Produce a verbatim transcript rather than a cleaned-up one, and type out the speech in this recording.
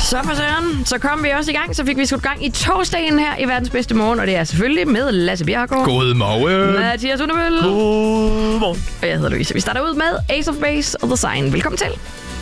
Så for søren, så kom vi også i gang. Så fik vi skudt gang i torsdagen her i verdens bedste morgen. Og det er selvfølgelig med Lasse Bjerregaard. Godmorgen. Mathias Undermøl. Godmorgen. Og jeg hedder Louise. Vi starter ud med Ace of Base og The Sign. Velkommen til.